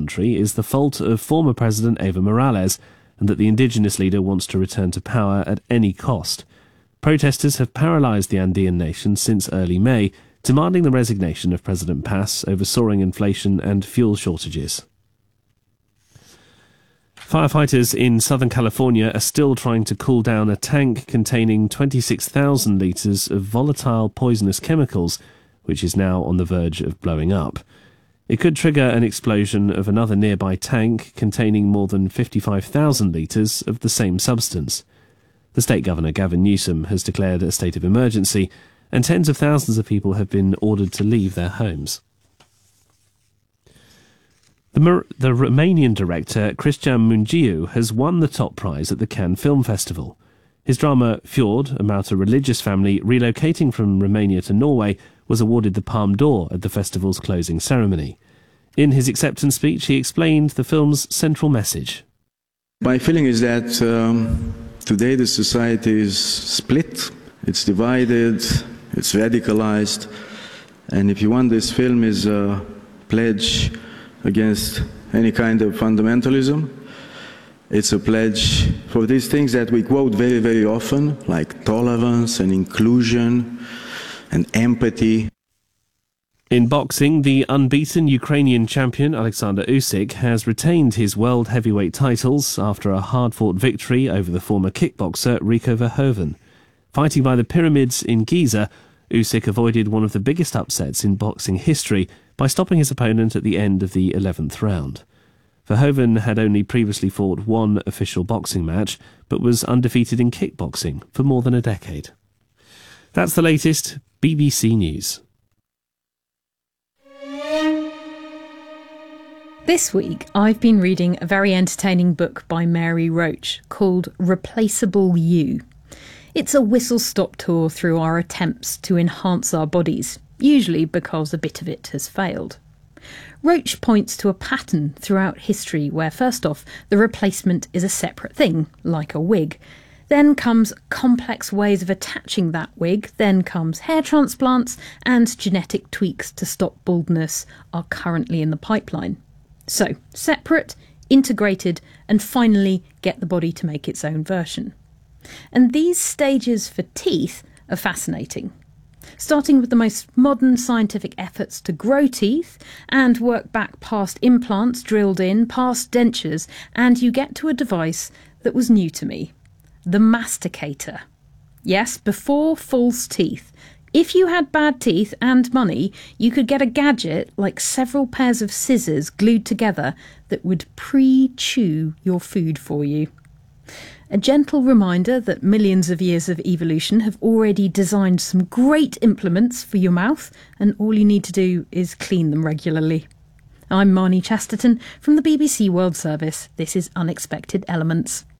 country is the fault of former President Evo Morales, and that the indigenous leader wants to return to power at any cost. Protesters have paralysed the Andean nation since early May, demanding the resignation of President Paz over soaring inflation and fuel shortages. Firefighters in Southern California are still trying to cool down a tank containing 26,000 litres of volatile poisonous chemicals, which is now on the verge of blowing up. It could trigger an explosion of another nearby tank containing more than 55,000 litres of the same substance. The state governor, Gavin Newsom, has declared a state of emergency, and tens of thousands of people have been ordered to leave their homes. The Romanian director Cristian Mungiu has won the top prize at the Cannes Film Festival. His drama Fjord, about a religious family relocating from Romania to Norway, was awarded the Palme d'Or at the festival's closing ceremony. In his acceptance speech, he explained the film's central message. My feeling is that today the society is split, it's divided, it's radicalized, and if you want, this film is a pledge against any kind of fundamentalism. It's a pledge for these things that we quote very, very often, like tolerance and inclusion and empathy. In boxing, the unbeaten Ukrainian champion Alexander Usyk has retained his world heavyweight titles after a hard-fought victory over the former kickboxer Rico Verhoeven. Fighting by the pyramids in Giza, Usyk avoided one of the biggest upsets in boxing history by stopping his opponent at the end of the 11th round. Verhoeven had only previously fought one official boxing match, but was undefeated in kickboxing for more than a decade. That's the latest BBC News. This week, I've been reading a very entertaining book by Mary Roach called Replaceable You. It's a whistle-stop tour through our attempts to enhance our bodies, usually because a bit of it has failed. Roach points to a pattern throughout history where, first off, the replacement is a separate thing, like a wig. Then comes complex ways of attaching that wig, then comes hair transplants, and genetic tweaks to stop baldness are currently in the pipeline. So, separate, integrated, and finally get the body to make its own version. And these stages for teeth are fascinating. Starting with the most modern scientific efforts to grow teeth and work back past implants drilled in, past dentures, and you get to a device that was new to me. The masticator. Yes, before false teeth. If you had bad teeth and money, you could get a gadget like several pairs of scissors glued together that would pre-chew your food for you. A gentle reminder that millions of years of evolution have already designed some great implements for your mouth, and all you need to do is clean them regularly. I'm Marnie Chesterton from the BBC World Service. This is Unexpected Elements.